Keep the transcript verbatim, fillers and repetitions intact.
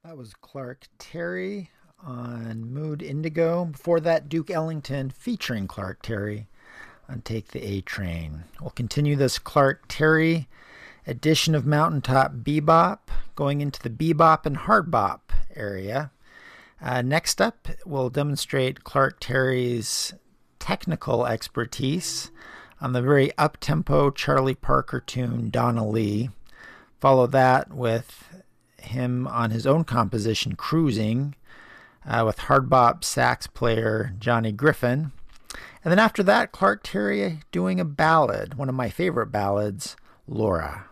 That was Clark Terry on Mood Indigo. Before that, Duke Ellington featuring Clark Terry on Take the A Train. We'll continue this Clark Terry edition of Mountaintop Bebop, going into the bebop and hard bop area. Uh, next up, we'll demonstrate Clark Terry's technical expertise on the very up-tempo Charlie Parker tune Donna Lee. Follow that with him on his own composition Cruising uh, with hard bop sax player Johnny Griffin. And then after that, Clark Terry doing a ballad, one of my favorite ballads, Laura.